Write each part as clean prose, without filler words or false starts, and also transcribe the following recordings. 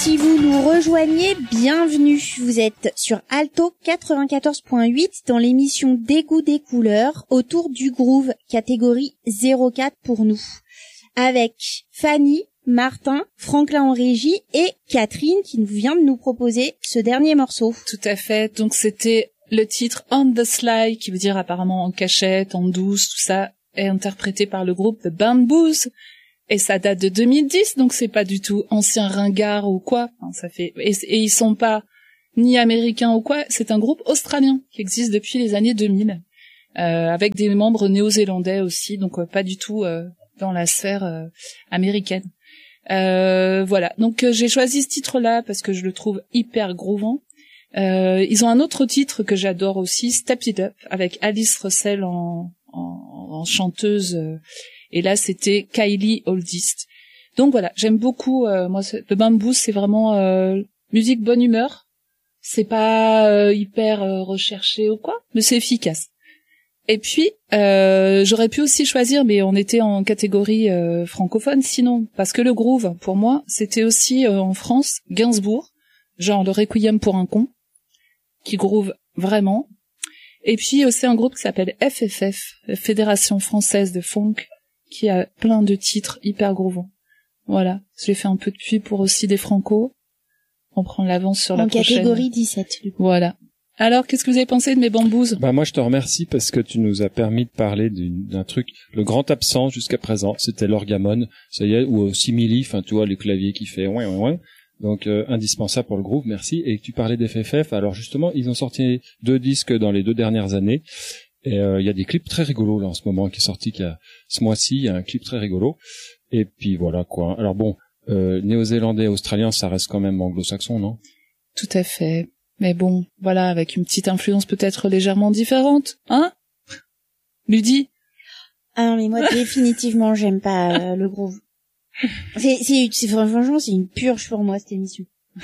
Si vous nous rejoignez, bienvenue. Vous êtes sur Alto 94.8 dans l'émission Des goûts des couleurs autour du groove, catégorie 04 pour nous. Avec Fanny, Martin, Franklin en régie et Catherine qui vient de nous proposer ce dernier morceau. Tout à fait. Donc c'était le titre On the Sly, qui veut dire apparemment en cachette, en douce, tout ça, est interprété par le groupe The Bamboos. Et ça date de 2010, donc c'est pas du tout ancien ringard ou quoi. Enfin, ça fait et ils sont pas ni américains ou quoi. C'est un groupe australien qui existe depuis les années 2000, avec des membres néo-zélandais aussi, donc pas du tout dans la sphère américaine. Voilà. Donc j'ai choisi ce titre-là parce que je le trouve hyper groovant. Ils ont un autre titre que j'adore aussi, Step It Up, avec Alice Russell en chanteuse. Et là, c'était Kylie Oldest. Donc voilà, j'aime beaucoup. Moi, le Bamboo, c'est vraiment musique bonne humeur. C'est pas hyper recherché ou quoi, mais c'est efficace. Et puis, j'aurais pu aussi choisir, mais on était en catégorie francophone, sinon, parce que le groove, pour moi, c'était aussi en France, Gainsbourg, genre le Requiem pour un con, qui groove vraiment. Et puis aussi un groupe qui s'appelle FFF, la Fédération Française de Funk, qui a plein de titres hyper groovants. Voilà, j'ai fait un peu de pub pour aussi des Franco. On prend l'avance sur la prochaine. En catégorie 17, du coup. Voilà. Alors, qu'est-ce que vous avez pensé de mes bamboos ? Moi, je te remercie parce que tu nous as permis de parler d'un truc, le grand absent jusqu'à présent, c'était l'orgamon, ça y est, ou simili, enfin, tu vois, le clavier qui fait ouin, ouin, ouin. Donc, indispensable pour le groove, merci. Et tu parlais d'FFF, alors justement, ils ont sorti 2 disques dans les 2 dernières années. Et il y a des clips très rigolos là en ce moment qui est sorti ce mois-ci, il y a un clip très rigolo. Et puis voilà quoi. Alors bon, néo-zélandais, australien, ça reste quand même anglo-saxon, non ? Tout à fait. Mais bon, voilà, avec une petite influence peut-être légèrement différente, hein ? Lydie ? Ah non, mais moi définitivement j'aime pas le groove. Franchement, c'est une purge pour moi cette émission.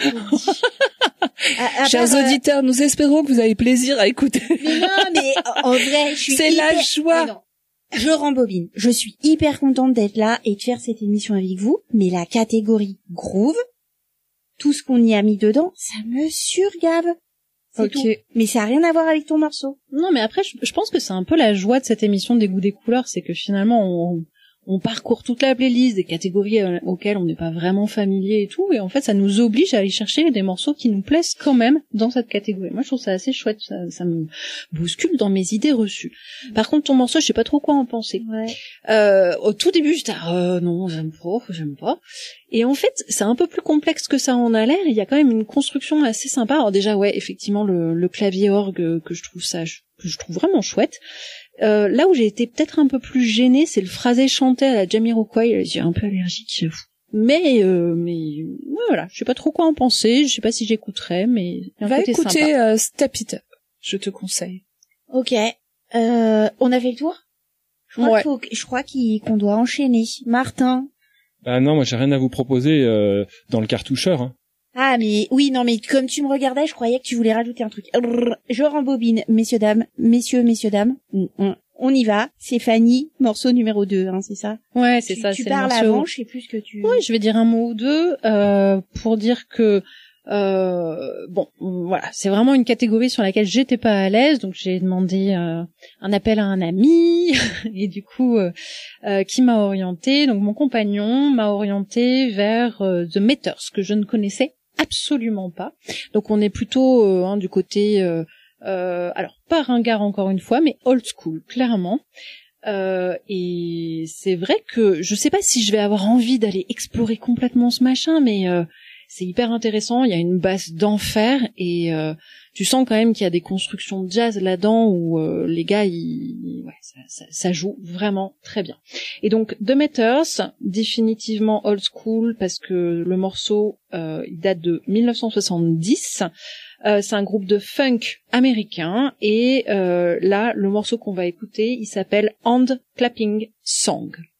Chers auditeurs, nous espérons que vous avez plaisir à écouter. Mais non, mais en vrai, je suis c'est la joie. Je rembobine. Je suis hyper contente d'être là et de faire cette émission avec vous. Mais la catégorie groove, tout ce qu'on y a mis dedans, ça me surgave. C'est tout. Mais ça a rien à voir avec ton morceau. Non, mais après, je pense que c'est un peu la joie de cette émission des goûts des couleurs, c'est que finalement, on parcourt toute la playlist des catégories auxquelles on n'est pas vraiment familier et tout, et en fait ça nous oblige à aller chercher des morceaux qui nous plaisent quand même dans cette catégorie. Moi je trouve ça assez chouette, ça me bouscule dans mes idées reçues. Par contre ton morceau, je sais pas trop quoi en penser. Ouais. Au tout début j'étais non, j'aime pas. Et en fait c'est un peu plus complexe que ça en a l'air, il y a quand même une construction assez sympa. Alors déjà ouais, effectivement le clavier orgue que je trouve vraiment chouette. Là où j'ai été peut-être un peu plus gênée, c'est le phrasé chanté à la Jamiroquai. J'ai un peu allergique, j'avoue. Mais ouais, voilà, je sais pas trop quoi en penser. Je sais pas si j'écouterai, mais va écouter Step It Up. Je te conseille. Ok. On a fait le tour. Je crois qu'on doit enchaîner. Martin. Non, moi j'ai rien à vous proposer dans le cartoucheur. Hein. Ah mais oui, non mais comme tu me regardais, je croyais que tu voulais rajouter un truc. Je rembobine, messieurs dames, on y va. C'est Fanny, morceau numéro 2, hein, c'est ça ? Ouais, c'est ça. Tu parles avant, je sais plus ce que tu. Ouais, je vais dire un mot ou deux pour dire que bon, voilà, c'est vraiment une catégorie sur laquelle j'étais pas à l'aise, donc j'ai demandé un appel à un ami et du coup qui m'a orienté. Donc mon compagnon m'a orienté vers The Meters que je ne connaissais absolument pas. Donc on est plutôt du côté alors pas ringard encore une fois, mais old school clairement. Et c'est vrai que je sais pas si je vais avoir envie d'aller explorer complètement ce machin, mais c'est hyper intéressant. Il y a une basse d'enfer et tu sens quand même qu'il y a des constructions de jazz là-dedans où les gars, ça joue vraiment très bien. Et donc The Meters, définitivement old school parce que le morceau il date de 1970. C'est un groupe de funk américain et là le morceau qu'on va écouter il s'appelle Hand Clapping Song.